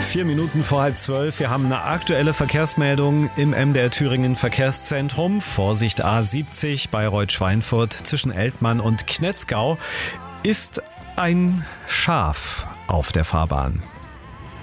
4 Minuten vor 11:30. Wir haben eine aktuelle Verkehrsmeldung im MDR Thüringen Verkehrszentrum. Vorsicht A70 Bayreuth-Schweinfurt zwischen Eltmann und Knetzgau ist ein Schaf auf der Fahrbahn.